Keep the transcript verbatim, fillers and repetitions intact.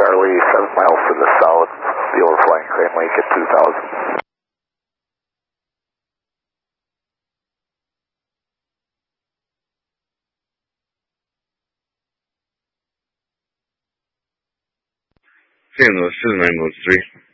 Charlie, seven miles to the south, the overflying Crane Lake at two thousand. Signal, this is Rainbow three.